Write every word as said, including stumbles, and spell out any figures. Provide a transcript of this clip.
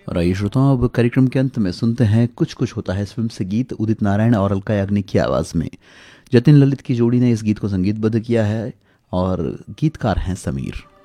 और आइए श्रोताओं, अब कार्यक्रम के अंत में सुनते हैं कुछ कुछ होता है इस फिल्म से गीत उदित नारायण और अलका याग्निक की आवाज़ में। जतिन ललित की जोड़ी ने इस गीत को संगीतबद्ध किया है और गीतकार हैं समीर।